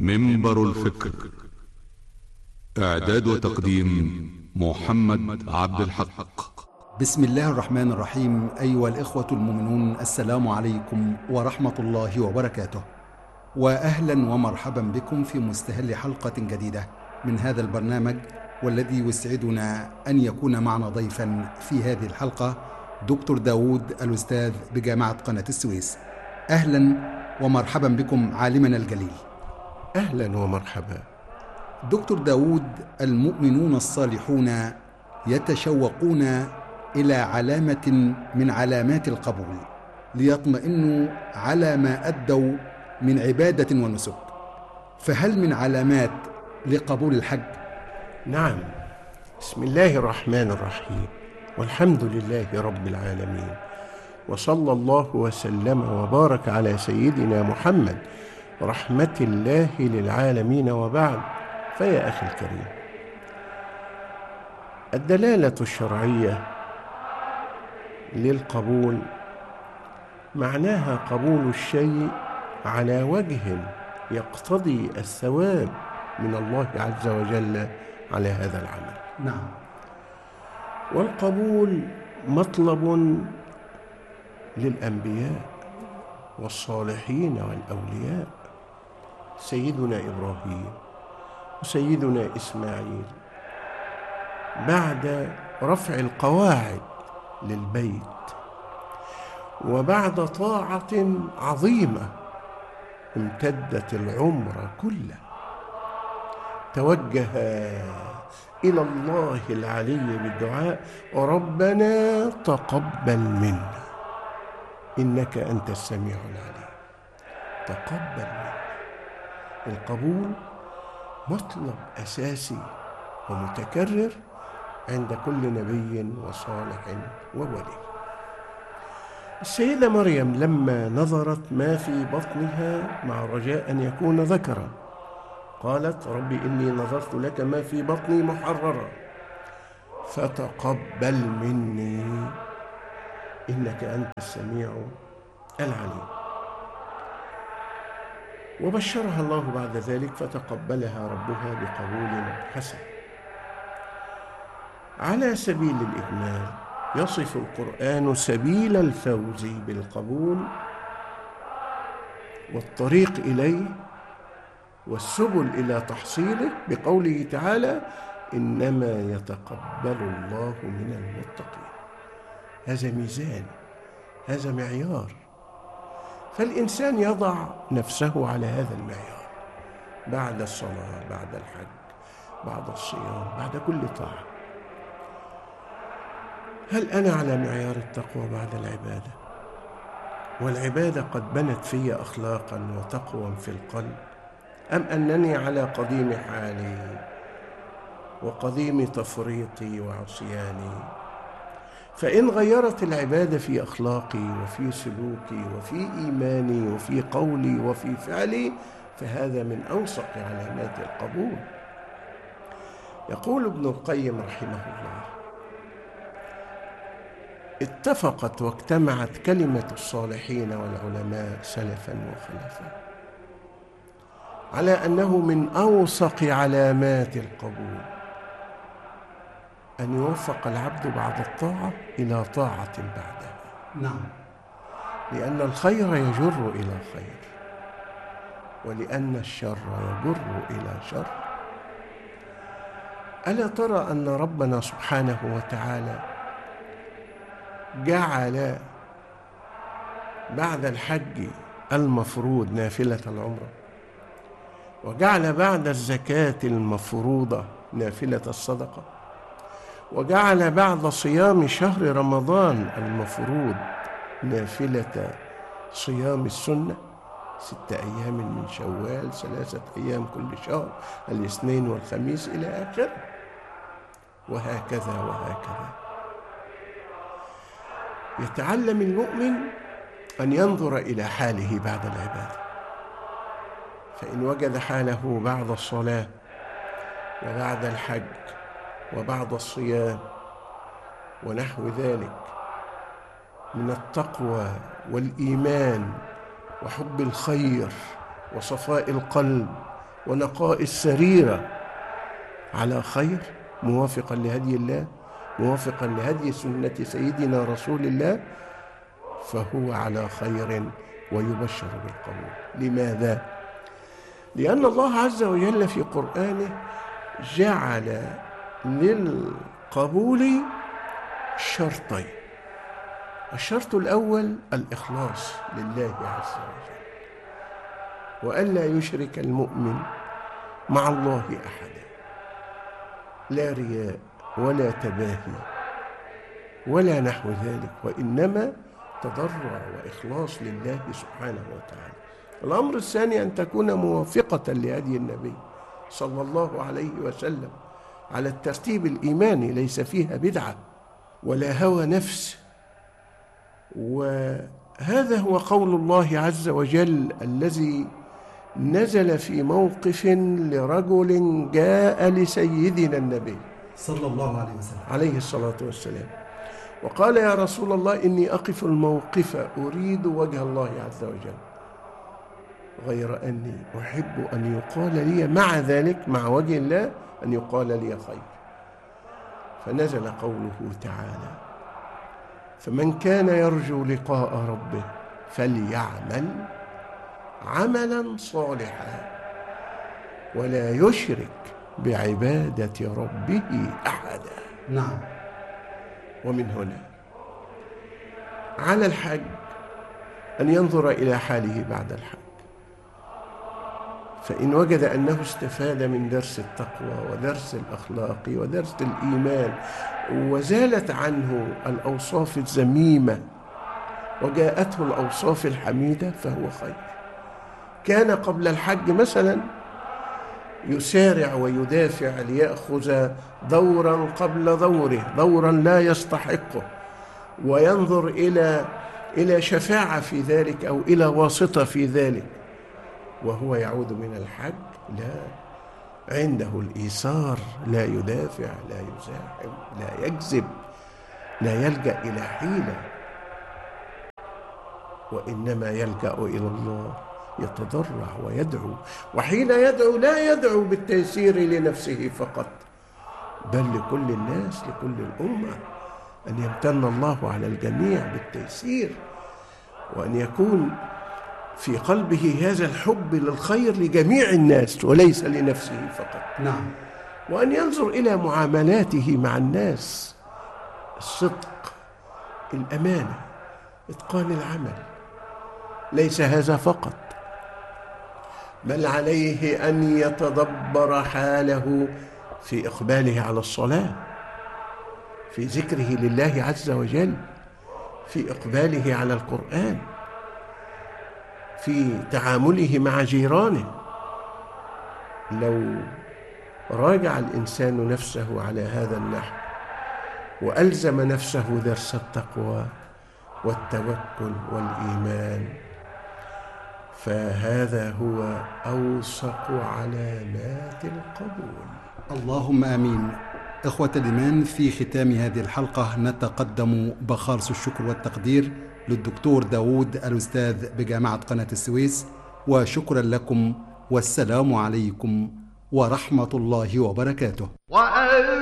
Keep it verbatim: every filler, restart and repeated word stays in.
منبر الفكر. إعداد وتقديم محمد عبد الحق. بسم الله الرحمن الرحيم. أيها الإخوة المؤمنون، السلام عليكم ورحمة الله وبركاته، وأهلا ومرحبا بكم في مستهل حلقة جديدة من هذا البرنامج، والذي يسعدنا أن يكون معنا ضيفا في هذه الحلقة دكتور داود الأستاذ بجامعة قناة السويس. أهلا ومرحبا بكم عالمنا الجليل. أهلا ومرحبا دكتور داود، المؤمنون الصالحون يتشوقون إلى علامة من علامات القبول ليطمئنوا على ما أدوا من عبادة ونسك، فهل من علامات لقبول الحج؟ نعم. بسم الله الرحمن الرحيم، والحمد لله رب العالمين، وصلى الله وسلم وبارك على سيدنا محمد رحمة الله للعالمين، وبعد. فيا أخي الكريم، الدلالة الشرعية للقبول معناها قبول الشيء على وجه يقتضي الثواب من الله عز وجل على هذا العمل. نعم. والقبول مطلب للأنبياء والصالحين والأولياء، سيدنا إبراهيم وسيدنا إسماعيل بعد رفع القواعد للبيت وبعد طاعة عظيمة امتدت العمر كله، توجه إلى الله العلي بالدعاء: ربنا تقبل منا إنك أنت السميع العليم. تقبل منا. القبول مطلب أساسي ومتكرر عند كل نبي وصالح وولي. السيدة مريم لما نظرت ما في بطنها مع رجاء أن يكون ذكرا، قالت: ربي إني نظرت لك ما في بطني محررا فتقبل مني إنك أنت السميع العليم. وبشرها الله بعد ذلك فتقبلها ربها بقبول حسن. على سبيل الإجمال، يصف القرآن سبيل الفوز بالقبول والطريق إليه والسبل إلى تحصيله بقوله تعالى: إنما يتقبل الله من المتقين. هذا ميزان، هذا معيار، فالإنسان يضع نفسه على هذا المعيار بعد الصلاة، بعد الحج، بعد الصيام، بعد كل طاعة. هل أنا على معيار التقوى بعد العبادة؟ والعبادة قد بنت في أخلاقا وتقوى في القلب، أم أنني على قديم حالي وقديم تفريطي وعصياني؟ فإن غيرت العبادة في أخلاقي وفي سلوكي وفي إيماني وفي قولي وفي فعلي، فهذا من أوثق علامات القبول. يقول ابن القيم رحمه الله: اتفقت واجتمعت كلمة الصالحين والعلماء سلفا وخلفا على أنه من أوثق علامات القبول أن يوفق العبد بعد الطاعة إلى طاعة بعدها. نعم. لأن الخير يجر إلى خير، ولأن الشر يجر إلى شر. ألا ترى أن ربنا سبحانه وتعالى جعل بعد الحج المفروض نافلة العمرة، وجعل بعد الزكاة المفروضة نافلة الصدقة، وجعل بعد صيام شهر رمضان المفروض نافلة صيام السنة، ست أيام من شوال، ثلاثة أيام كل شهر، الاثنين والخميس إلى آخره، وهكذا وهكذا. يتعلم المؤمن أن ينظر إلى حاله بعد العبادة، فإن وجد حاله بعد الصلاة وبعد الحج وبعد الصيام ونحو ذلك من التقوى والإيمان وحب الخير وصفاء القلب ونقاء السريرة على خير، موافقا لهدي الله، موافقا لهدي سنة سيدنا رسول الله، فهو على خير ويبشر بالقبول. لماذا؟ لأن الله عز وجل في قرآنه جعل للقبول شرطين. الشرط الأول الإخلاص لله عز وجل، وألا يشرك المؤمن مع الله أحدا، لا رياء ولا تباهي ولا نحو ذلك، وإنما تضرع وإخلاص لله سبحانه وتعالى. الأمر الثاني أن تكون موافقة لهدي النبي صلى الله عليه وسلم على الترتيب الإيماني، ليس فيها بدعة ولا هوى نفس. وهذا هو قول الله عز وجل الذي نزل في موقف لرجل جاء لسيدنا النبي صلى الله عليه وسلم عليه الصلاة والسلام وقال: يا رسول الله، إني أقف الموقف أريد وجه الله عز وجل، غير أني أحب أن يقال لي مع ذلك، مع وجه الله، أن يقال لي خير. فنزل قوله تعالى: فمن كان يرجو لقاء ربه فليعمل عملا صالحا ولا يشرك بعبادة ربه أحدا. نعم. ومن هنا على الحج أن ينظر إلى حاله بعد الحج، فإن وجد أنه استفاد من درس التقوى ودرس الأخلاق ودرس الإيمان وزالت عنه الأوصاف الذميمة وجاءته الأوصاف الحميدة فهو خير. كان قبل الحج مثلا يسارع ويدافع ليأخذ دورا قبل دوره، دورا لا يستحقه، وينظر إلى إلى شفاعة في ذلك أو إلى واسطة في ذلك، وهو يعود من الحج لا، عنده الإيثار، لا يدافع، لا يزاحم، لا يكذب، لا يلجأ إلى حيلة، وإنما يلجأ إلى الله، يتضرع ويدعو. وحين يدعو لا يدعو بالتيسير لنفسه فقط، بل لكل الناس، لكل الأمة، أن يمتن الله على الجميع بالتيسير، وأن يكون في قلبه هذا الحب للخير لجميع الناس وليس لنفسه فقط. نعم. وأن ينظر إلى معاملاته مع الناس، الصدق، الأمانة، إتقان العمل. ليس هذا فقط، بل عليه أن يتدبر حاله في إقباله على الصلاة، في ذكره لله عز وجل، في إقباله على القرآن، في تعامله مع جيرانه. لو راجع الإنسان نفسه على هذا النحو وألزم نفسه درس التقوى والتوكل والإيمان، فهذا هو أوثق علامات القبول. اللهم آمين. إخوة الإيمان، في ختام هذه الحلقة نتقدم بخالص الشكر والتقدير للدكتور داود الأستاذ بجامعة قناة السويس، وشكرا لكم، والسلام عليكم ورحمة الله وبركاته.